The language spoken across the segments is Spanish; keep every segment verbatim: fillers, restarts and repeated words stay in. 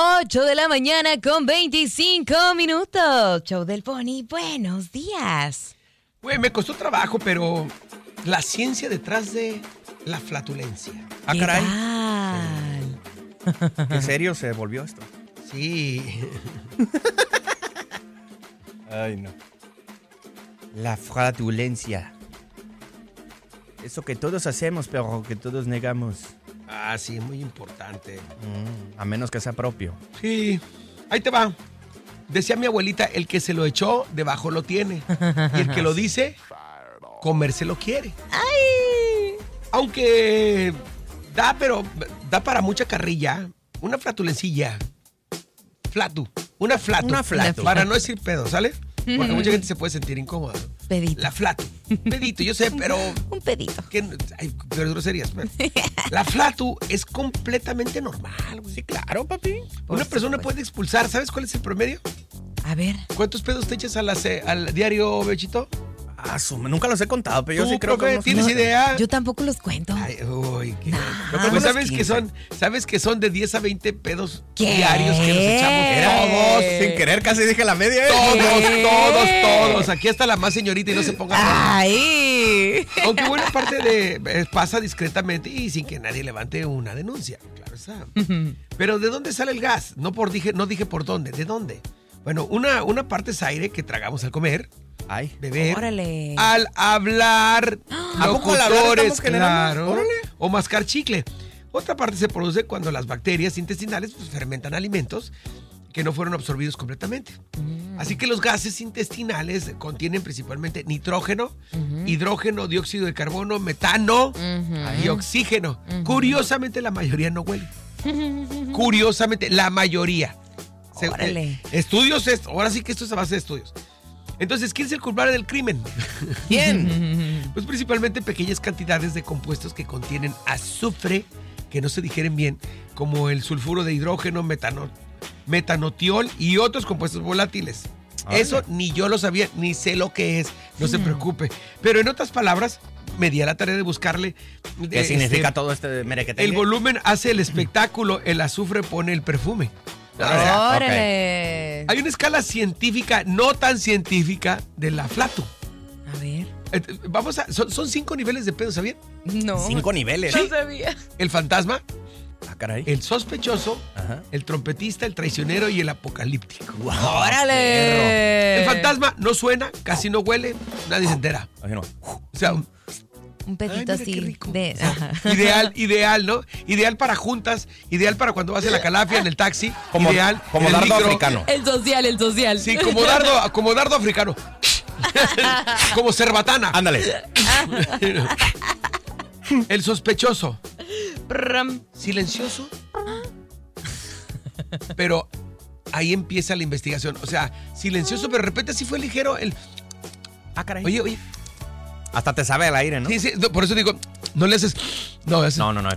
ocho de la mañana con veinticinco minutos. Show del Pony, buenos días. Güey, me costó trabajo, pero la ciencia detrás de la flatulencia. Ah, caray. Sí. ¿En serio se volvió esto? Sí. Ay, no. La flatulencia. Eso que todos hacemos, pero que todos negamos. Ah, sí, muy importante. Mm, a menos que sea propio. Sí. Ahí te va. Decía mi abuelita, el que se lo echó, debajo lo tiene. Y el que lo dice, comerse lo quiere. ¡Ay! Aunque da, pero da para mucha carrilla. Una flatulencilla. Flatu. Una flatu. Una flatu. Para no decir pedo, ¿sale? Porque mucha gente se puede sentir incómoda. Pedito. La flatu. Pedito, yo sé, pero... Un pedito. Que, ay, pero groserías. Pero. La flatu es completamente normal, güey. Sí, claro, papi. Una Por persona supuesto. puede expulsar, ¿sabes cuál es el promedio? A ver. ¿Cuántos pedos te echas a la ce- al diario, Bechito? Ah, su- nunca los he contado, pero yo ¿Tú, sí creo profe, que... no- tienes no- idea? Yo tampoco los cuento. Ay, uy, qué... Yo creo que Pues unos sabes que quince. son, sabes que son de diez a veinte pedos ¿Qué? diarios que nos echamos Era todos. Sin querer casi dije la media. ¿eh? Todos, ¿Qué? todos, todos. Aquí está la más señorita y no se ponga. ¡Ay! Aunque buena parte de eh, pasa discretamente y sin que nadie levante una denuncia. Claro está. Pero ¿de dónde sale el gas? No por dije, no dije por dónde. ¿De dónde? Bueno, una, una parte es aire que tragamos al comer, Ay. beber, Órale. al hablar, ¿A poco al hablar locutores, estamos generando? claro, Órale. o mascar chicle. Otra parte se produce cuando las bacterias intestinales pues, fermentan alimentos que no fueron absorbidos completamente. Así que los gases intestinales contienen principalmente nitrógeno, hidrógeno, dióxido de carbono, metano y oxígeno. Curiosamente, la mayoría no huele. Curiosamente, la mayoría. Se- Órale. eh, estudios, es- ahora sí que esto es a base de estudios. Entonces, ¿quién es el culpable del crimen? ¿Quién? Pues principalmente pequeñas cantidades de compuestos que contienen azufre, que no se digieren bien, como el sulfuro de hidrógeno, metano, metanotiol y otros compuestos volátiles. Órale. Eso ni yo lo sabía, ni sé lo que es, no se preocupe. Pero en otras palabras, me di a la tarea de buscarle. ¿Qué eh, significa este, todo este merequetengue? el volumen hace el espectáculo, el azufre pone el perfume. Ah, Órale. Hay una escala científica, no tan científica, de la flatu. A ver. Eh, Vamos a, son, son cinco niveles de pedo, ¿sabían? No. Cinco niveles. No sabía. El fantasma, Ah, caray. el sospechoso, Ajá. el trompetista, el traicionero y el apocalíptico. Wow, Órale. El fantasma no suena, casi no huele, nadie se entera. perro. Ay, no. O sea, un- Un ay, pedito mira así. qué rico. De, O sea, ajá. ideal, ideal, ¿no? Ideal para juntas, ideal para cuando vas en la calafia, en el taxi, Como, ideal. como en el dardo micro. africano. El social, el social. Sí, como dardo, como dardo africano. Como cerbatana. Ándale. El sospechoso. Pram. Silencioso. Pero ahí empieza la investigación. O sea, silencioso, pero de repente sí fue ligero. El, Ah, caray. oye, oye. Hasta te sabe el aire, ¿no? Sí, sí, no, por eso digo, no le haces. No, haces. No, no, no.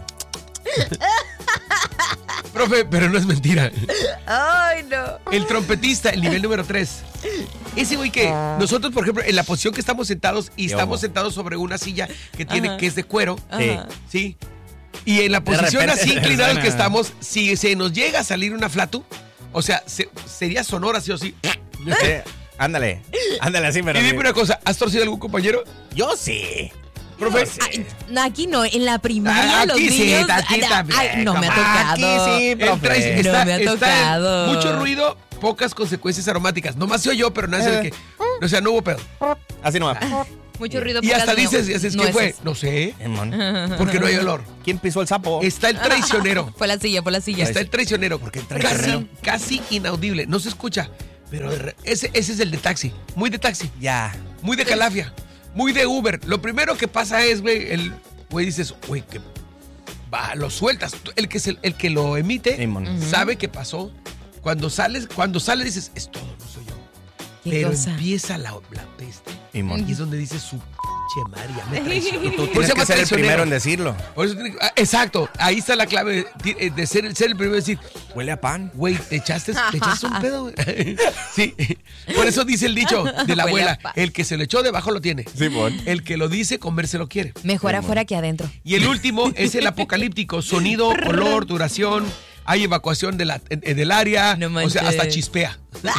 Profe, pero no es mentira. Ay, no. El trompetista, el nivel número tres. Ese güey que nosotros, por ejemplo, en la posición que estamos sentados y Yo. estamos sentados sobre una silla que tiene Ajá. que es de cuero, Sí. Ajá. ¿sí? Y en la posición repente así inclinados suena. que estamos, si se nos llega a salir una flatu, o sea, se- sería sonora sí o sí. Sí. Ándale. Ándale así, pero. Y dime una cosa, ¿has torcido algún compañero? Yo sí. Profe. Yo sí. Ay, aquí no, en la primaria Ah, los aquí sí, niños. aquí ay, también, ay, no me ha compa. tocado. Aquí sí, El profe. trae- No está- me ha está en tocado. mucho ruido, pocas consecuencias aromáticas. Nomás se oyó, pero no es el que. O sea, no hubo pedo. Así no va. Mucho ruido. Y pocas hasta nue- dices, dices, ¿qué nueces. fue? No sé, Eh, mon. porque no hay olor. ¿Quién pisó el sapo? Está el traicionero. Fue la silla, fue la silla. Está el traicionero. ¿Por qué el Casi, traicionero? casi inaudible. No se escucha. Pero de re- ese, ese es el de taxi. Muy de taxi. Ya. Muy de calafia. Muy de Uber. Lo primero que pasa es, güey, el güey dices, güey, que va, lo sueltas. El que, es el, el que lo emite Sí, mon. sabe qué pasó. Cuando sales, cuando sale dices, es todo, no soy yo. ¿Qué Pero cosa? empieza la, la peste. Y mon. Y es donde dices, su pinche madre, ya me traicionó. Tú Por eso tienes se que llama ser el traicionero. primero en decirlo. Por eso tiene que- ah, exacto, ahí está la clave de, de ser, ser el primero en decir, Huele a pan. güey, ¿te echaste, te echaste un pedo? güey?" Sí, por eso dice el dicho de la Huele a abuela, pan. el que se lo echó debajo lo tiene. Sí, mon. El que lo dice, comerse lo quiere. Mejor Sí, afuera que adentro. Y el último es el apocalíptico, sonido, olor, duración, hay evacuación de la, en- del área, No o sea, manches. hasta chispea.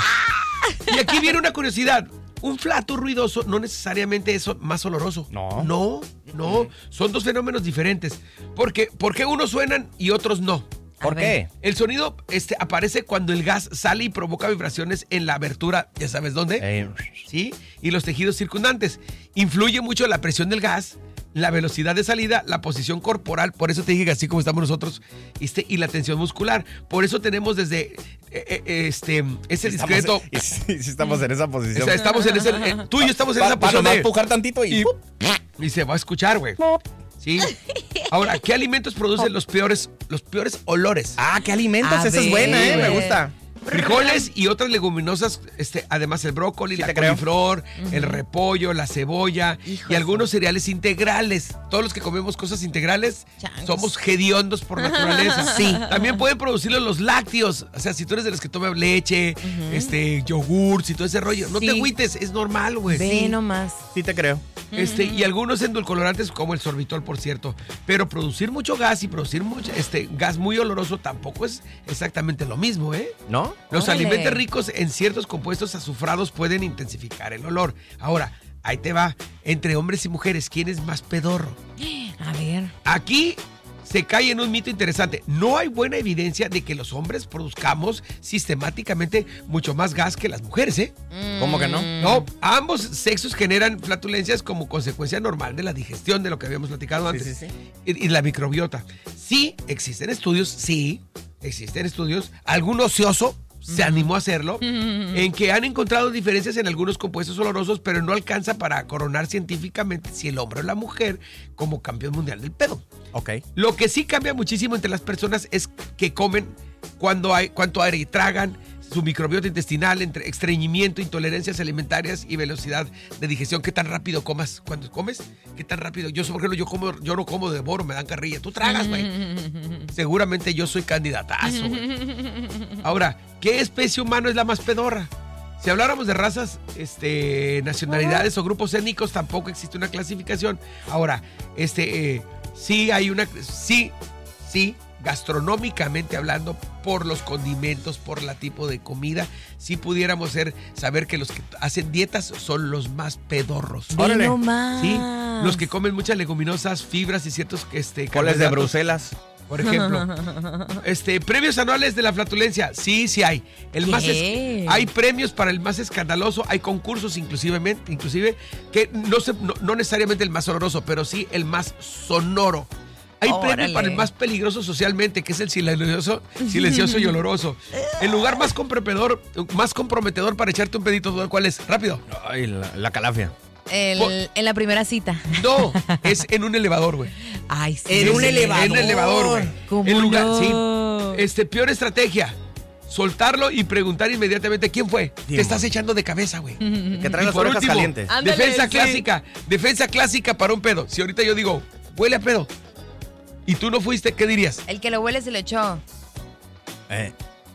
Y aquí viene una curiosidad. Un flato ruidoso no necesariamente es más oloroso. No. No, no. Son dos fenómenos diferentes. Porque, ¿por qué unos suenan y otros no? ¿Por A qué? ver. El sonido este, aparece cuando el gas sale y provoca vibraciones en la abertura, ya sabes dónde, Eh, ¿sí? Y los tejidos circundantes. Influye mucho la presión del gas, la velocidad de salida, la posición corporal, por eso te dije que así como estamos nosotros, este, y la tensión muscular. Por eso tenemos desde eh, eh, este, ese discreto. Estamos, sí, sí estamos en esa O posición. sea, estamos en ese. eh, tú y yo estamos en Pa- esa para posición. nomás de- empujar tantito y... y, ¡pup! y se va a escuchar, güey. ¿Sí? Ahora, ¿qué alimentos producen los peores, los peores olores? Ah, qué alimentos. A Esa es buena, ¿eh? Me ver. gusta. Frijoles y otras leguminosas, este, además el brócoli, Sí la te creo. coliflor, el repollo, la cebolla Hijo y de algunos cereales integrales. Todos los que comemos cosas integrales Changos. somos hediondos por naturaleza. Sí. También pueden producirlo los lácteos. O sea, si tú eres de los que toman leche, este, yogurts y todo ese rollo, no Sí. te agüites, es normal, güey. Ve Sí. nomás. Sí te creo. Este, y algunos endulcorantes como el sorbitol, por cierto. Pero producir mucho gas y producir mucho, este, gas muy oloroso tampoco es exactamente lo mismo, ¿eh? ¿No? Los Órale. alimentos ricos en ciertos compuestos azufrados pueden intensificar el olor. Ahora, ahí te va. Entre hombres y mujeres, ¿quién es más pedorro? A ver. Aquí se cae en un mito interesante. No hay buena evidencia de que los hombres produzcamos sistemáticamente mucho más gas que las mujeres, ¿eh? ¿Cómo que no? No, ambos sexos generan flatulencias como consecuencia normal de la digestión, de lo que habíamos platicado Sí, antes. sí, sí. Y, y la microbiota. Sí, existen estudios, sí, existen estudios. Algún ocioso se animó a hacerlo, en que han encontrado diferencias en algunos compuestos olorosos, pero no alcanza para coronar científicamente si el hombre o la mujer como campeón mundial del pedo. Ok. Lo que sí cambia muchísimo entre las personas es que comen, cuando hay, cuánto aire tragan, su microbiota intestinal, entre estreñimiento, intolerancias alimentarias y velocidad de digestión. ¿Qué tan rápido comas cuando comes? ¿Qué tan rápido? Yo, por ejemplo, yo, como, yo no como, devoro, me dan carrilla. Tú tragas, güey. Seguramente yo soy candidatazo, güey. Ahora, ¿qué especie humana es la más pedorra? Si habláramos de razas, este, nacionalidades o grupos étnicos, tampoco existe una clasificación. Ahora, este, eh, sí hay una, sí, sí, gastronómicamente hablando, por los condimentos, por la tipo de comida, sí pudiéramos ser, saber que los que hacen dietas son los más pedorros. Ve Órale. nomás. Sí, los que comen muchas leguminosas, fibras y ciertos este, Coles de carbohidratos, Bruselas. por ejemplo. Este, premios anuales de la flatulencia, sí, sí hay. El más es- ¿Qué? hay premios para el más escandaloso, hay concursos inclusive, inclusive que no, se, no, no necesariamente el más oloroso, pero sí el más sonoro. Hay Órale. premio para el más peligroso socialmente, que es el silencioso, silencioso y oloroso. El lugar más comprometedor, más comprometedor para echarte un pedito, ¿cuál es? Rápido. Ay, la, la calafia. El- Por- en la primera cita. No, es en un elevador, güey. Ay, sí. En un Es elevador. En un elevador, güey. ¿Cómo En lugar, no? sí. Este, peor estrategia. Soltarlo y preguntar inmediatamente quién fue. ¿Quién Te estás fue? echando de cabeza, güey. Que trae Y las por orejas último, calientes. Ándale, defensa sí. clásica. Defensa clásica para un pedo. Si ahorita yo digo, huele a pedo, y tú no fuiste, ¿qué dirías? El que lo huele se lo echó. Eh.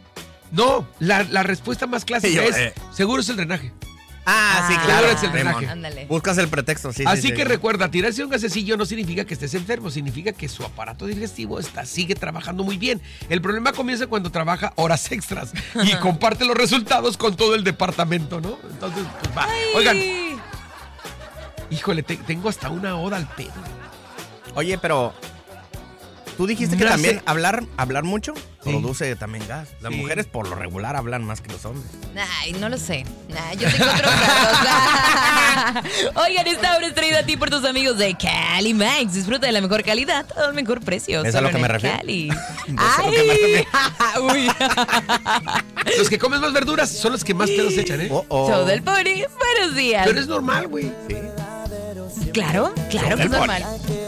No, la, la respuesta más clásica Sí, yo, es, eh. seguro es el drenaje. Ah, sí, Ah, claro. seguro es el drenaje. Simón. Ándale. Buscas el pretexto, sí. Así sí, que sí. recuerda, tirarse un gasecillo no significa que estés enfermo, significa que su aparato digestivo está, sigue trabajando muy bien. El problema comienza cuando trabaja horas extras y comparte los resultados con todo el departamento, ¿no? Entonces, pues va. Oigan, Ay. híjole, te- tengo hasta una oda al pedo. Oye, pero tú dijiste que No también sé. hablar, hablar mucho Sí. produce también gas. Las Sí. mujeres por lo regular hablan más que los hombres. Ay, no lo sé. Nah, yo tengo otros datos. Oigan, esta hora es traída a ti por tus amigos de Cali Max. Disfruta de la mejor calidad al mejor precio. Es a solo lo que en me el refiero. Cali. Es a lo que me Ay. Uy. Los que comen más verduras son los que más pedos se echan, ¿eh? Oh, oh. Show del Pony. Buenos días. Pero es normal, güey. Sí. Claro, claro que es normal.